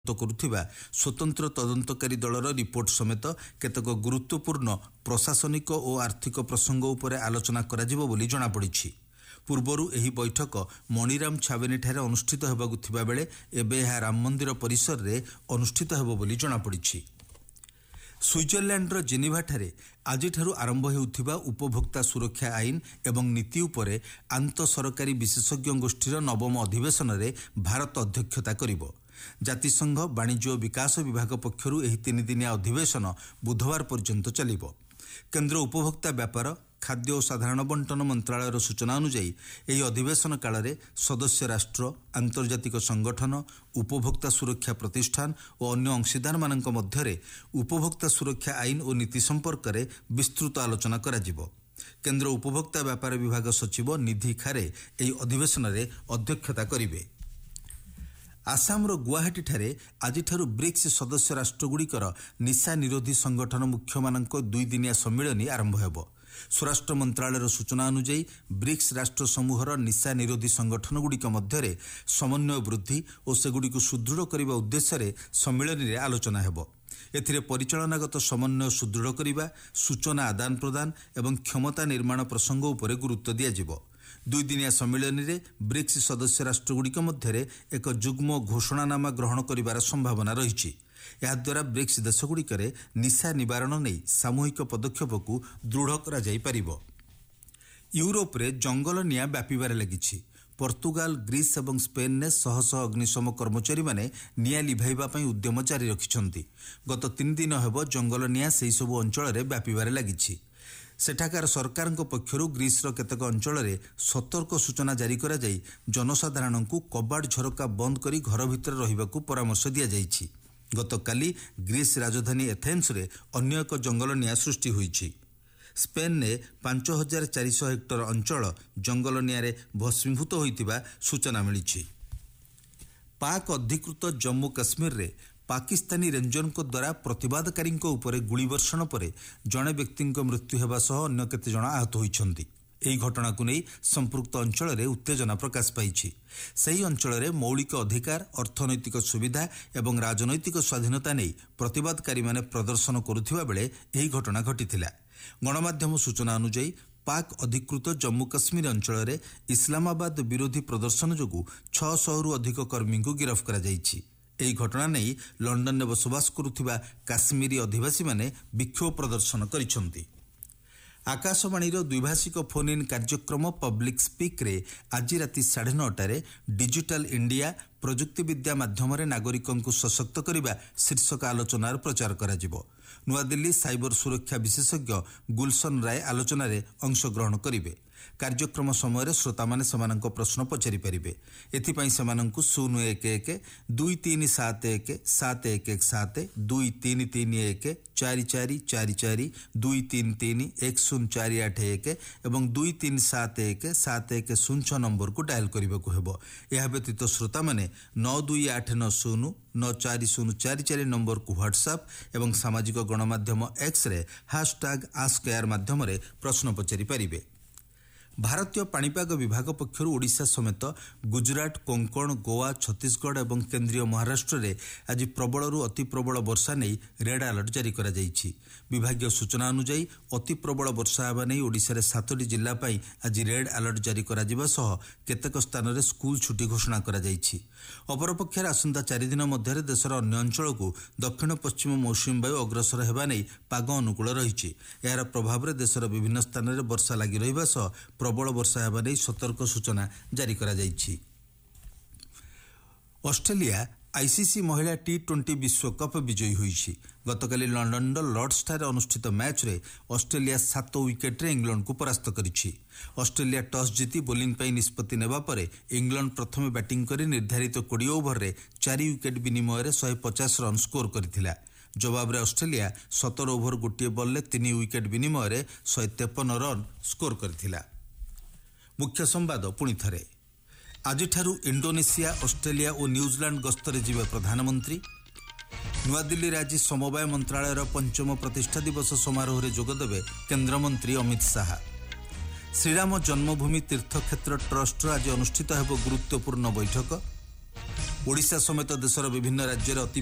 କରୁଥିବା ସ୍ୱତନ୍ତ୍ର ତଦନ୍ତକାରୀ ଦଳର ରିପୋର୍ଟ ସମେତ କେତେକ ଗୁରୁତ୍ୱପୂର୍ଣ୍ଣ ପ୍ରଶାସନିକ ଓ ଆର୍ଥିକ ପ୍ରସଙ୍ଗ ଉପରେ ଆଲୋଚନା କରାଯିବ ବୋଲି ଜଣାପଡ଼ିଛି। ପୂର୍ବରୁ ଏହି ବୈଠକ ମଣିରାମ ଛାବେନିଠାରେ ଅନୁଷ୍ଠିତ ହେବାକୁ ଥିବାବେଳେ ଏବେ ଏହା ରାମ ମନ୍ଦିର ପରିସରରେ ଅନୁଷ୍ଠିତ ହେବ ବୋଲି ଜଣାପଡ଼ିଛି। ସୁଇଜରଲ୍ୟାଣ୍ଡର ଜେନିଭାଠାରେ ଆଜିଠାରୁ ଆରମ୍ଭ ହେଉଥିବା ଉପଭୋକ୍ତା ସୁରକ୍ଷା ଆଇନ ଏବଂ ନୀତି ଉପରେ ଆନ୍ତଃ ସରକାରୀ ବିଶେଷଜ୍ଞ ଗୋଷ୍ଠୀର ନବମ ଅଧିବେଶନରେ ଭାରତ ଅଧ୍ୟକ୍ଷତା କରିବ। ଜାତିସଂଘ ବାଣିଜ୍ୟ ଓ ବିକାଶ ବିଭାଗ ପକ୍ଷରୁ ଏହି 3 ଦିନିଆ ଅଧିବେଶନ ବୁଧବାର ପର୍ଯ୍ୟନ୍ତ ଚାଲିବ। କେନ୍ଦ୍ର ଉପଭୋକ୍ତା ବ୍ୟାପାର ଖାଦ୍ୟ ଓ ସାଧାରଣ ବଣ୍ଟନ ମନ୍ତ୍ରଣାଳୟର ସୂଚନା ଅନୁଯାୟୀ ଏହି ଅଧିବେଶନ କାଳରେ ସଦସ୍ୟ ରାଷ୍ଟ୍ର, ଆନ୍ତର୍ଜାତିକ ସଂଗଠନ, ଉପଭୋକ୍ତା ସୁରକ୍ଷା ପ୍ରତିଷ୍ଠାନ ଓ ଅନ୍ୟ ଅଂଶୀଦାରମାନଙ୍କ ମଧ୍ୟରେ ଉପଭୋକ୍ତା ସୁରକ୍ଷା ଆଇନ ଓ ନୀତି ସମ୍ପର୍କରେ ବିସ୍ତୃତ ଆଲୋଚନା କରାଯିବ। କେନ୍ଦ୍ର ଉପଭୋକ୍ତା ବ୍ୟାପାର ବିଭାଗ ସଚିବ ନିଧି ଖାରେ ଏହି ଅଧିବେଶନରେ ଅଧ୍ୟକ୍ଷତା କରିବେ। ଆସାମର ଗୁଆହାଟୀଠାରେ ଆଜିଠାରୁ ବ୍ରିକ୍ସ ସଦସ୍ୟ ରାଷ୍ଟ୍ରଗୁଡ଼ିକର ନିଶା ନିରୋଧୀ ସଂଗଠନ ମୁଖ୍ୟମାନଙ୍କ 2 ଦିନିଆ ସମ୍ମିଳନୀ ଆରମ୍ଭ ହେବ। ସ୍ୱରାଷ୍ଟ୍ର ମନ୍ତ୍ରଣାଳୟର ସୂଚନା ଅନୁଯାୟୀ ବ୍ରିକ୍ସ ରାଷ୍ଟ୍ର ସମୂହର ନିଶା ନିରୋଧୀ ସଂଗଠନଗୁଡ଼ିକ ମଧ୍ୟରେ ସମନ୍ୱୟ ବୃଦ୍ଧି ଓ ସେଗୁଡ଼ିକୁ ସୁଦୃଢ଼ କରିବା ଉଦ୍ଦେଶ୍ୟରେ ସମ୍ମିଳନୀରେ ଆଲୋଚନା ହେବ। ଏଥିରେ ପରିଚାଳନାଗତ ସମନ୍ୱୟ ସୁଦୃଢ଼ କରିବା, ସୂଚନା ଆଦାନ ପ୍ରଦାନ ଏବଂ କ୍ଷମତା ନିର୍ମାଣ ପ୍ରସଙ୍ଗ ଉପରେ ଗୁରୁତ୍ୱ ଦିଆଯିବ। 2 ଦିନିଆ ସମ୍ମିଳନୀରେ ବ୍ରିକ୍ସ ସଦସ୍ୟ ରାଷ୍ଟ୍ରଗୁଡ଼ିକ ମଧ୍ୟରେ ଏକ ଯୁଗ୍ମ ଘୋଷଣାନାମା ଗ୍ରହଣ କରିବାର ସମ୍ଭାବନା ରହିଛି। ଏହାଦ୍ୱାରା ବ୍ରିକ୍ସ ଦେଶଗୁଡ଼ିକରେ ନିଶା ନିବାରଣ ନେଇ ସାମୂହିକ ପଦକ୍ଷେପକୁ ଦୃଢ଼ କରାଯାଇପାରିବ। ୟୁରୋପରେ ଜଙ୍ଗଲ ନିଆଁ ବ୍ୟାପିବାରେ ଲାଗିଛି। ପର୍ତ୍ତୁଗାଲ, ଗ୍ରୀସ୍ ଏବଂ ସ୍ପେନ୍ରେ ଶହ ଶହ ଅଗ୍ନିଶମ କର୍ମଚାରୀମାନେ ନିଆଁ ଲିଭାଇବା ପାଇଁ ଉଦ୍ୟମ ଜାରି ରଖିଛନ୍ତି। ଗତ 3 ଦିନ ହେବ ଜଙ୍ଗଲ ନିଆଁ ସେହିସବୁ ଅଞ୍ଚଳରେ ବ୍ୟାପିବାରେ ଲାଗିଛି। ସେଠାକାର ସରକାରଙ୍କ ପକ୍ଷରୁ ଗ୍ରୀସ୍ର କେତେକ ଅଞ୍ଚଳରେ ସତର୍କ ସୂଚନା ଜାରି କରାଯାଇ ଜନସାଧାରଣଙ୍କୁ କବାଟ ଝରକା ବନ୍ଦ କରି ଘର ଭିତରେ ରହିବାକୁ ପରାମର୍ଶ ଦିଆଯାଇଛି। ଗତକାଲି ଗ୍ରୀସ୍ ରାଜଧାନୀ ଏଥେନ୍ସରେ ଅନ୍ୟ ଏକ ଜଙ୍ଗଲ ନିଆଁ ସୃଷ୍ଟି ହୋଇଛି। ସ୍ପେନ୍ରେ 5400 ହେକ୍ଟର ଅଞ୍ଚଳ ଜଙ୍ଗଲ ନିଆଁରେ ଭସ୍ମୀଭୂତ ହୋଇଥିବା ସୂଚନା ମିଳିଛି। ପାକ୍ ଅଧିକୃତ ଜମ୍ମୁ କାଶ୍ମୀରରେ ପାକିସ୍ତାନୀ ରେଞ୍ଜରଙ୍କ ଦ୍ୱାରା ପ୍ରତିବାଦକାରୀଙ୍କ ଉପରେ ଗୁଳିବର୍ଷଣ ପରେ ଜଣେ ବ୍ୟକ୍ତିଙ୍କ ମୃତ୍ୟୁ ହେବା ସହ ଅନ୍ୟ କେତେଜଣ ଆହତ ହୋଇଛନ୍ତି। ଏହି ଘଟଣାକୁ ନେଇ ସମ୍ପୃକ୍ତ ଅଞ୍ଚଳରେ ଉତ୍ତେଜନା ପ୍ରକାଶ ପାଇଛି। ସେହି ଅଞ୍ଚଳରେ ମୌଳିକ ଅଧିକାର, ଅର୍ଥନୈତିକ ସୁବିଧା ଏବଂ ରାଜନୈତିକ ସ୍ୱାଧୀନତା ନେଇ ପ୍ରତିବାଦକାରୀମାନେ ପ୍ରଦର୍ଶନ କରୁଥିବା ବେଳେ ଏହି ଘଟଣା ଘଟିଥିଲା। ଗଣମାଧ୍ୟମ ସୂଚନା ଅନୁଯାୟୀ ପାକ୍ ଅଧିକୃତ ଜମ୍ମୁ କାଶ୍ମୀର ଅଞ୍ଚଳରେ ଇସଲାମାବାଦ ବିରୋଧୀ ପ୍ରଦର୍ଶନ ଯୋଗୁଁ 600ରୁ ଅଧିକ କର୍ମୀଙ୍କୁ ଗିରଫ କରାଯାଇଛି। ଏହି ଘଟଣା ନେଇ ଲଣ୍ଡନରେ ବସବାସ କରୁଥିବା କାଶ୍ମୀରୀ ଅଧିବାସୀମାନେ ବିକ୍ଷୋଭ ପ୍ରଦର୍ଶନ କରିଛନ୍ତି। ଆକାଶବାଣୀର ଦ୍ୱିଭାଷିକ ଫୋନ୍ ଇନ୍ କାର୍ଯ୍ୟକ୍ରମ ପବ୍ଲିକ୍ ସ୍ପିକ୍ରେ ଆଜି ରାତି 9:30ରେ ଡିଜିଟାଲ ଇଣ୍ଡିଆ ପ୍ରଯୁକ୍ତିବିଦ୍ୟା ମାଧ୍ୟମରେ ନାଗରିକଙ୍କୁ ସଶକ୍ତ କରିବା ଶୀର୍ଷକ ଆଲୋଚନାର ପ୍ରଚାର କରାଯିବ। ନୂଆଦିଲ୍ଲୀ ସାଇବର ସୁରକ୍ଷା ବିଶେଷଜ୍ଞ ଗୁଲସନ ରାୟ ଆଲୋଚନାରେ ଅଂଶଗ୍ରହଣ କରିବେ। କାର୍ଯ୍ୟକ୍ରମ ସମୟରେ ଶ୍ରୋତାମାନେ ସେମାନଙ୍କ ପ୍ରଶ୍ନ ପଚାରିପାରିବେ। ଏଥିପାଇଁ ସେମାନଙ୍କୁ 011-2371-711-7 2331 4444 233-1048 ଏବଂ 2371-7106 ନମ୍ବରକୁ ଡାଏଲ କରିବାକୁ ହେବ। ଏହା ବ୍ୟତୀତ ଶ୍ରୋତାମାନେ 9289094044 ନମ୍ବରକୁ ହ୍ୱାଟ୍ସଆପ୍ ଏବଂ ସାମାଜିକ ଗଣମାଧ୍ୟମ ଏକ୍ସରେ #AskAir ମାଧ୍ୟମରେ ପ୍ରଶ୍ନ ପଚାରିପାରିବେ। ଭାରତୀୟ ପାଣିପାଗ ବିଭାଗ ପକ୍ଷରୁ ଓଡ଼ିଶା ସମେତ ଗୁଜରାଟ, କୋଙ୍କଣ, ଗୋଆ, ଛତିଶଗଡ଼ ଏବଂ କେନ୍ଦ୍ରୀୟ ମହାରାଷ୍ଟ୍ରରେ ଆଜି ପ୍ରବଳରୁ ଅତି ପ୍ରବଳ ବର୍ଷା ନେଇ ରେଡ୍ ଆଲର୍ଟ ଜାରି କରାଯାଇଛି। ବିଭାଗୀୟ ସୂଚନା ଅନୁଯାୟୀ ଅତି ପ୍ରବଳ ବର୍ଷା ହେବା ନେଇ ଓଡ଼ିଶାରେ 7ଟି ଜିଲ୍ଲା ପାଇଁ ଆଜି ରେଡ୍ ଆଲର୍ଟ ଜାରି କରାଯିବା ସହ କେତେକ ସ୍ଥାନରେ ସ୍କୁଲ ଛୁଟି ଘୋଷଣା କରାଯାଇଛି। ଅପରପକ୍ଷରେ ଆସନ୍ତା 4 ଦିନ ମଧ୍ୟରେ ଦେଶର ଅନ୍ୟ ଅଞ୍ଚଳକୁ ଦକ୍ଷିଣ ପଶ୍ଚିମ ମୌସୁମୀ ବାୟୁ ଅଗ୍ରସର ହେବା ନେଇ ପାଗ ଅନୁକୂଳ ରହିଛି। ଏହାର ପ୍ରଭାବରେ ଦେଶର ବିଭିନ୍ନ ସ୍ଥାନରେ ବର୍ଷା ଲାଗି ରହିବା ସହ ପ୍ରବଳ ବର୍ଷା ହେବା ନେଇ ସତର୍କ ସୂଚନା ଜାରି କରାଯାଇଛି। ଅଷ୍ଟ୍ରେଲିଆ ଆଇସିସି ମହିଳା T20 ବିଶ୍ୱକପ୍ ବିଜୟୀ ହୋଇଛି। ଗତକାଲି ଲଣ୍ଡନର ଲର୍ଡସଠାରେ ଅନୁଷ୍ଠିତ ମ୍ୟାଚ୍ରେ ଅଷ୍ଟ୍ରେଲିଆ 7 ୱିକେଟ୍ରେ ଇଂଲଣ୍ଡକୁ ପରାସ୍ତ କରିଛି। ଅଷ୍ଟ୍ରେଲିଆ ଟସ୍ ଜିତି ବୋଲିଂ ପାଇଁ ନିଷ୍ପତ୍ତି ନେବା ପରେ ଇଂଲଣ୍ଡ ପ୍ରଥମେ ବ୍ୟାଟିଂ କରି ନିର୍ଦ୍ଧାରିତ 20 ଓଭରରେ 4 ୱିକେଟ୍ ବିନିମୟରେ 150 ରନ୍ ସ୍କୋର କରିଥିଲା। ଜବାବରେ ଅଷ୍ଟ୍ରେଲିଆ 17 ଓଭର 1 ବଲ୍ରେ 3 ୱିକେଟ୍ ବିନିମୟରେ 153 ରନ୍ ସ୍କୋର କରିଥିଲା। ମୁଖ୍ୟ ସମ୍ବାଦ ପୁଣି ଥରେ। ଆଜିଠାରୁ ଇଣ୍ଡୋନେସିଆ, ଅଷ୍ଟ୍ରେଲିଆ ଓ ନ୍ୟୁଜିଲାଣ୍ଡ ଗସ୍ତରେ ଯିବେ ପ୍ରଧାନମନ୍ତ୍ରୀ। ନୂଆଦିଲ୍ଲୀରେ ଆଜି ସମବାୟ ମନ୍ତ୍ରଣାଳୟର 5ମ ପ୍ରତିଷ୍ଠା ଦିବସ ସମାରୋହରେ ଯୋଗଦେବେ କେନ୍ଦ୍ରମନ୍ତ୍ରୀ ଅମିତ ଶାହା। ଶ୍ରୀରାମ ଜନ୍ମଭୂମି ତୀର୍ଥକ୍ଷେତ୍ର ଟ୍ରଷ୍ଟର ଆଜି ଅନୁଷ୍ଠିତ ହେବ ଗୁରୁତ୍ୱପୂର୍ଣ୍ଣ ବୈଠକ। ओडिशा समेत देशर विभिन्न राज्य अति